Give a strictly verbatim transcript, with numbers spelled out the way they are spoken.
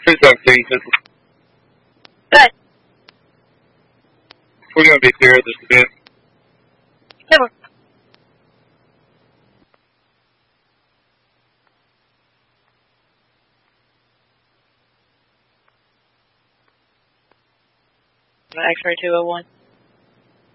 two seventeen, this is. Good. We're going to be clear of this event. Come on. X-ray two oh one.